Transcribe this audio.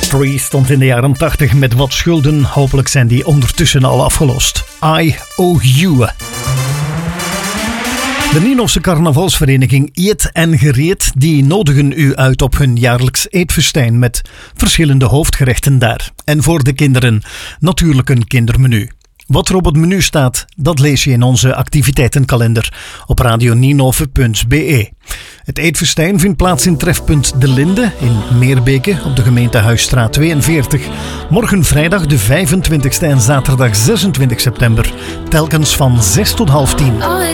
History stond in de jaren 80 met wat schulden. Hopelijk zijn die ondertussen al afgelost. I Owe You. De Ninofse carnavalsvereniging Eet en Gereed die nodigen u uit op hun jaarlijks eetfestijn met verschillende hoofdgerechten daar. En voor de kinderen natuurlijk een kindermenu. Wat er op het menu staat, dat lees je in onze activiteitenkalender op radioninove.be. Het eetfestijn vindt plaats in trefpunt De Linde in Meerbeke op de gemeentehuisstraat 42. Morgen vrijdag de 25e en zaterdag 26 september, telkens van 6 tot half 10.